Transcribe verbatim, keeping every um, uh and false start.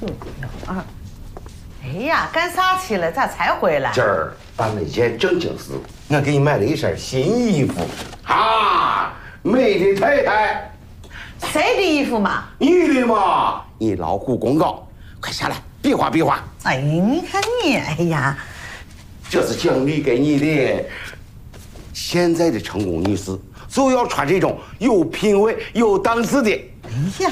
九幺二。哎呀，干啥去了？咋才回来？ 今儿办了一件正经事，我给你买了一身新衣服。啊，美的太太。 谁的衣服嘛？ 你的嘛？你劳苦功高，快下来比划比划。 哎，你看你，哎呀， 这是奖励给你的。现在的成功女士就要穿这种有品位、有档次的。 哎呀。